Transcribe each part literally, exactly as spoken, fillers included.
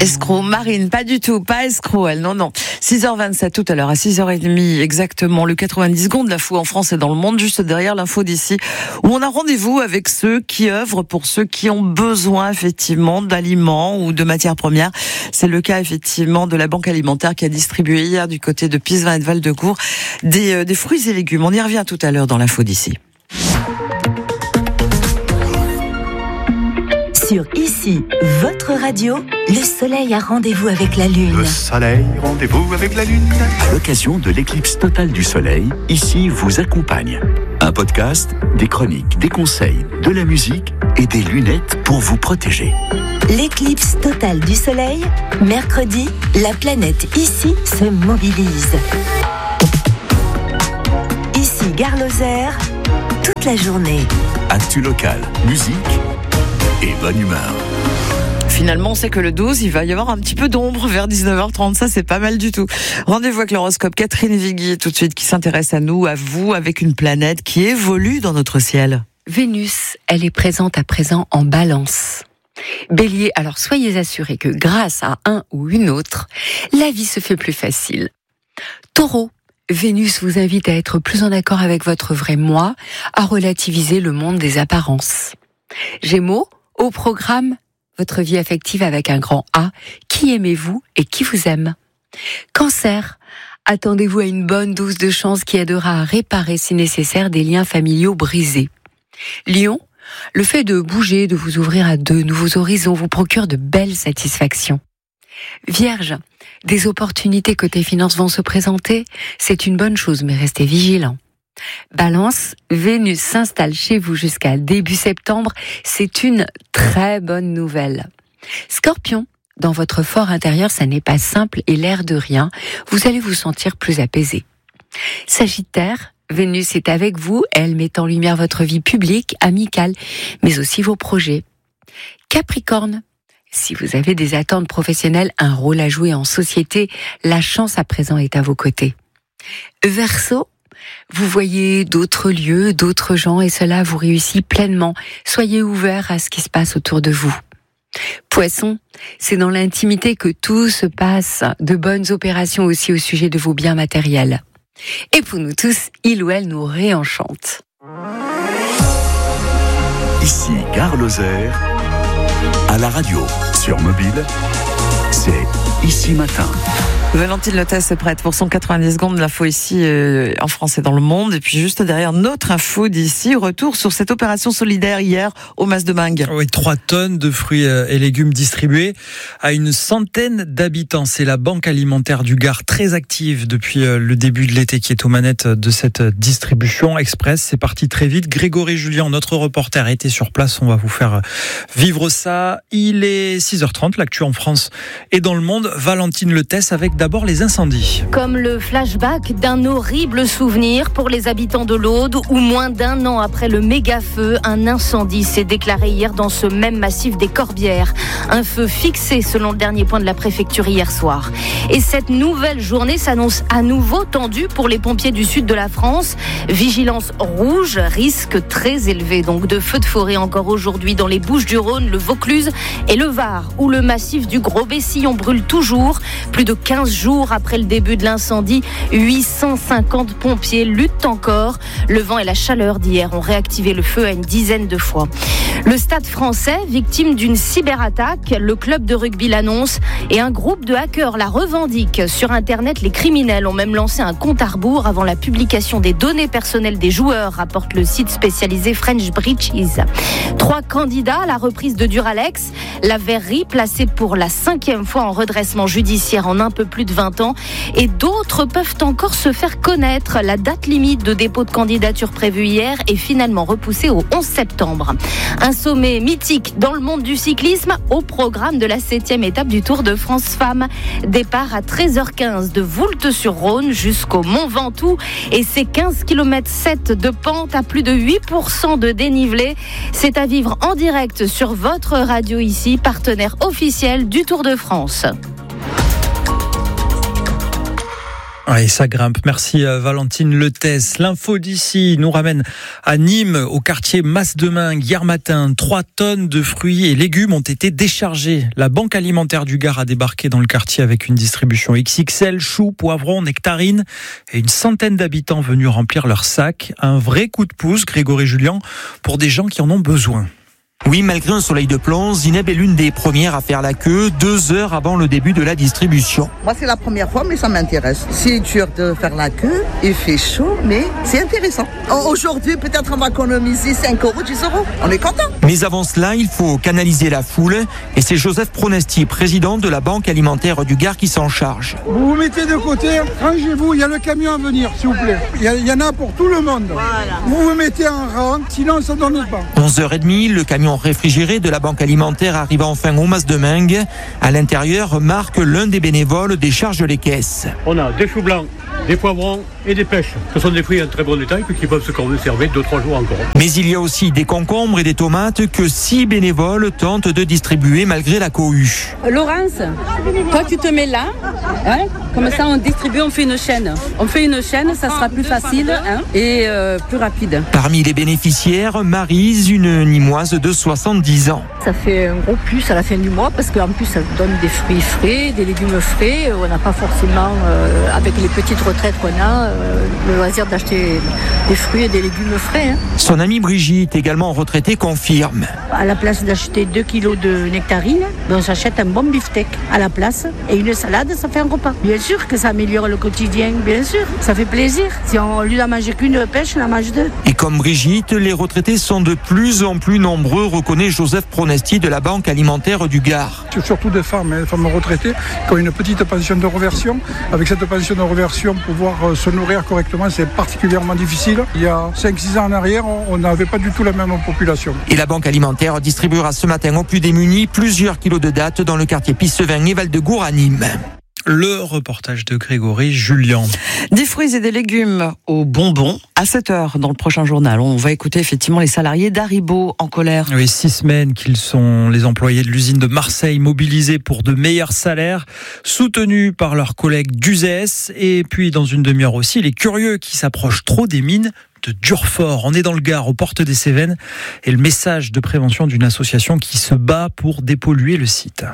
Escroc, Marine, pas du tout, pas escroc, elle, non, non. six heures vingt-sept tout à l'heure, à six heures trente exactement, le quatre-vingt-dix secondes, l'info en France et dans le monde, juste derrière l'info d'ici, où on a rendez-vous avec ceux qui œuvrent pour ceux qui ont besoin, effectivement, d'aliments ou de matières premières. C'est le cas, effectivement, de la Banque Alimentaire qui a distribué hier du côté de Pisevin et de Val-de-Gour des, euh, des fruits et légumes. On y revient tout à l'heure dans l'info d'ici. Sur Ici, votre radio, le soleil a rendez-vous avec la lune. Le soleil, rendez-vous avec la lune. À l'occasion de l'éclipse totale du soleil, Ici vous accompagne. Un podcast, des chroniques, des conseils, de la musique et des lunettes pour vous protéger. L'éclipse totale du soleil, mercredi, la planète Ici se mobilise. Ici, Gare Lozère, toute la journée. Actu local, musique et bonne humeur. Finalement, on sait que le douze, il va y avoir un petit peu d'ombre vers dix-neuf heures trente. Ça, c'est pas mal du tout. Rendez-vous avec l'horoscope. Catherine Vigui, tout de suite, qui s'intéresse à nous, à vous, avec une planète qui évolue dans notre ciel. Vénus, elle est présente à présent en Balance. Bélier, alors soyez assurés que grâce à un ou une autre, la vie se fait plus facile. Taureau, Vénus vous invite à être plus en accord avec votre vrai moi, à relativiser le monde des apparences. Gémeaux, au programme, votre vie affective avec un grand A, qui aimez-vous et qui vous aime. Cancer, attendez-vous à une bonne dose de chance qui aidera à réparer si nécessaire des liens familiaux brisés. Lion, le fait de bouger, de vous ouvrir à de nouveaux horizons vous procure de belles satisfactions. Vierge, des opportunités côté finances vont se présenter, c'est une bonne chose mais restez vigilants. Balance, Vénus s'installe chez vous jusqu'à début septembre, c'est une très bonne nouvelle. Scorpion, dans votre fort intérieur, ça n'est pas simple et l'air de rien, vous allez vous sentir plus apaisé. Sagittaire, Vénus est avec vous, elle met en lumière votre vie publique, amicale, mais aussi vos projets. Capricorne, si vous avez des attentes professionnelles, un rôle à jouer en société, la chance à présent est à vos côtés. Verseau, vous voyez d'autres lieux, d'autres gens et cela vous réussit pleinement. Soyez ouverts à ce qui se passe autour de vous. Poisson, c'est dans l'intimité que tout se passe, de bonnes opérations aussi au sujet de vos biens matériels. Et pour nous tous, il ou elle nous réenchante. Ici Gare Lozère, à la radio, sur mobile, c'est Ici Matin. Valentine Lotès est prête pour son quatre-vingt-dix secondes de l'info ici euh, en France et dans le monde. Et puis juste derrière notre info d'ici, retour sur cette opération solidaire hier au Mas de Mingue. Oui, trois tonnes de fruits et légumes distribués à une centaine d'habitants. C'est la Banque Alimentaire du Gard, très active depuis le début de l'été, qui est aux manettes de cette distribution express. C'est parti très vite. Grégory Julien, notre reporter, a été sur place. On va vous faire vivre ça. Il est six heures trente, l'actu en France et dans le monde. Valentine Lotès avec d'abord les incendies. Comme le flashback d'un horrible souvenir pour les habitants de l'Aude, où moins d'un an après le méga-feu, un incendie s'est déclaré hier dans ce même massif des Corbières. Un feu fixé selon le dernier point de la préfecture hier soir. Et cette nouvelle journée s'annonce à nouveau tendue pour les pompiers du sud de la France. Vigilance rouge, risque très élevé donc de feux de forêt encore aujourd'hui dans les Bouches-du-Rhône, le Vaucluse et le Var, où le massif du Gros-Bessillon brûle toujours. Plus de quinze jours après le début de l'incendie, huit cent cinquante pompiers luttent encore. Le vent et la chaleur d'hier ont réactivé le feu à une dizaine de fois. Le Stade français, victime d'une cyberattaque, le club de rugby l'annonce et un groupe de hackers la revendique. Sur Internet, les criminels ont même lancé un compte à rebours avant la publication des données personnelles des joueurs, rapporte le site spécialisé French Breaches. Trois candidats à la reprise de Duralex, la verrerie placée pour la cinquième fois en redressement judiciaire en un peu plus de vingt ans, et d'autres peuvent encore se faire connaître. La date limite de dépôt de candidature prévue hier est finalement repoussée au onze septembre. Un sommet mythique dans le monde du cyclisme au programme de la septième étape du Tour de France Femmes. Départ à treize heures quinze de Voulte-sur-Rhône jusqu'au Mont Ventoux et ses quinze virgule sept kilomètres de pente à plus de huit pour cent de dénivelé. C'est à vivre en direct sur votre radio ici, partenaire officiel du Tour de France. Oui, ça grimpe. Merci Valentine Letès. L'info d'ici nous ramène à Nîmes, au quartier Mas-Demingue. Hier matin, trois tonnes de fruits et légumes ont été déchargées. La Banque alimentaire du Gard a débarqué dans le quartier avec une distribution X X L, choux, poivrons, nectarines et une centaine d'habitants venus remplir leurs sacs. Un vrai coup de pouce, Grégory Julien, pour des gens qui en ont besoin. Oui, malgré un soleil de plomb, Zineb est l'une des premières à faire la queue, deux heures avant le début de la distribution. Moi, c'est la première fois, mais ça m'intéresse. C'est dur de faire la queue, il fait chaud, mais c'est intéressant. Aujourd'hui, peut-être on va économiser cinq euros, dix euros. On est content. Mais avant cela, il faut canaliser la foule, et c'est Joseph Pronesti, président de la Banque alimentaire du Gard, qui s'en charge. Vous vous mettez de côté, rangez-vous, il y a le camion à venir, s'il vous plaît. Il y, y en a pour tout le monde. Voilà. Vous vous mettez en rang, sinon ça ne donne pas. onze heures trente, le camion réfrigéré de la Banque alimentaire arrive enfin au Mas-Demingue. À l'intérieur, Marc, l'un des bénévoles, décharge les caisses. On a des choux blancs, des poivrons et des pêches. Ce sont des fruits en très bon état et qui peuvent se conserver deux trois jours encore. Mais il y a aussi des concombres et des tomates que six bénévoles tentent de distribuer malgré la cohue. Laurence, toi tu te mets là, hein, comme ça on distribue, on fait une chaîne. On fait une chaîne, ça sera plus facile hein, et euh, plus rapide. Parmi les bénéficiaires, Maryse, une Nîmoise de soixante-dix ans. Ça fait un gros plus à la fin du mois parce qu'en plus ça donne des fruits frais, des légumes frais. On n'a pas forcément, euh, avec les petites retraites qu'on a, euh, le loisir d'acheter des fruits et des légumes frais. Hein. Son amie Brigitte, également retraitée, confirme. À la place d'acheter deux kilos de nectarines, on s'achète un bon beefsteak à la place et une salade, ça fait un repas. Bien sûr que ça améliore le quotidien, bien sûr. Ça fait plaisir. Si on lui a mangé qu'une pêche, on en mange deux. Et comme Brigitte, les retraités sont de plus en plus nombreux, reconnaît Joseph Pronesti de la Banque alimentaire du Gard. C'est surtout des femmes, hein, des femmes retraitées qui ont une petite pension de reversion. Avec cette pension de reversion, pouvoir euh, se nourrir correctement, c'est particulièrement difficile. Il y a cinq six ans en arrière, on n'avait pas du tout la même population. Et la Banque alimentaire distribuera ce matin aux plus démunis plusieurs kilos de dattes dans le quartier Pissevin et Val-de-Gour à Nîmes. Le reportage de Grégory Julien. Des fruits et des légumes aux bonbons à sept heures dans le prochain journal. On va écouter effectivement les salariés d'Haribo en colère. Oui, six semaines qu'ils sont les employés de l'usine de Marseille mobilisés pour de meilleurs salaires, soutenus par leurs collègues d'U Z S. Et puis dans une demi-heure aussi, les curieux qui s'approchent trop des mines de Durfort. On est dans le Gard, aux portes des Cévennes, et le message de prévention d'une association qui se bat pour dépolluer le site.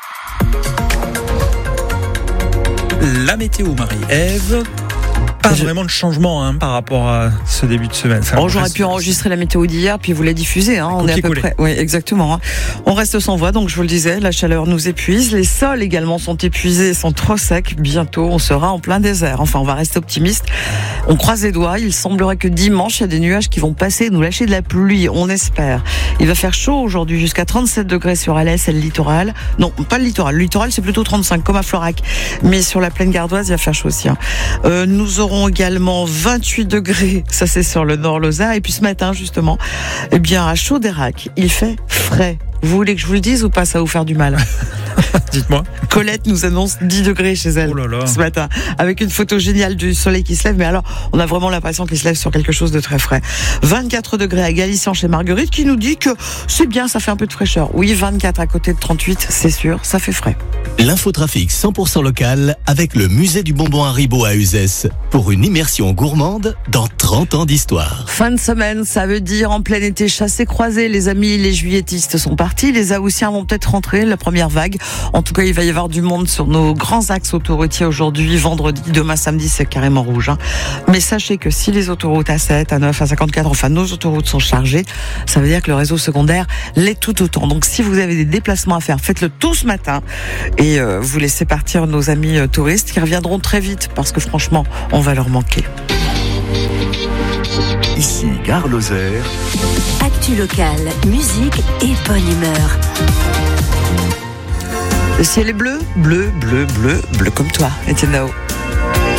La météo, Marie-Ève. Pas vraiment de changement hein, par rapport à ce début de semaine. Ça, bon, j'aurais pu enregistrer la météo d'hier puis vous la diffuser. Hein, on est à peu près. Oui, exactement. Hein. On reste sans voix, donc je vous le disais, la chaleur nous épuise. Les sols également sont épuisés, sont trop secs. Bientôt, on sera en plein désert. Enfin, on va rester optimiste. On croise les doigts. Il semblerait que dimanche, il y a des nuages qui vont passer et nous lâcher de la pluie. On espère. Il va faire chaud aujourd'hui, jusqu'à trente-sept degrés sur Alès et le littoral. Non, pas le littoral. Le littoral, c'est plutôt trente-cinq, comme à Florac. Mais sur la plaine gardoise, il va faire chaud aussi. Hein. Euh, nous aurons également vingt-huit degrés, ça c'est sur le nord Lozère. Et puis ce matin justement, eh bien à Chaudérac, il fait frais. Vous voulez que je vous le dise ou pas, ça va vous faire du mal? Dites-moi. Colette nous annonce dix degrés chez elle oh là là. ce matin, avec une photo géniale du soleil qui se lève. Mais alors, on a vraiment l'impression qu'il se lève sur quelque chose de très frais. vingt-quatre degrés à Galician chez Marguerite, qui nous dit que c'est bien, ça fait un peu de fraîcheur. Oui, vingt-quatre à côté de trente-huit, c'est sûr, ça fait frais. L'infotrafic cent pour cent local avec le musée du bonbon Haribo à Uzès pour une immersion gourmande dans trente ans d'histoire. Fin de semaine, ça veut dire en plein été chassé-croisé. Les amis, les juilletistes sont partis. Les Haussiens vont peut-être rentrer, la première vague. En tout cas, il va y avoir du monde sur nos grands axes autoroutiers aujourd'hui, vendredi, demain, samedi, c'est carrément rouge. Hein. Mais sachez que si les autoroutes A sept, A neuf, A cinquante-quatre, enfin nos autoroutes sont chargées, ça veut dire que le réseau secondaire l'est tout autant. Donc si vous avez des déplacements à faire, faites-le tout ce matin et euh, vous laissez partir nos amis euh, touristes qui reviendront très vite parce que franchement, on va leur manquer. Ici, Gare Lozère. Actu locale, musique et bonne humeur. Le ciel est bleu, bleu, bleu, bleu, bleu comme toi, Etienne Nao.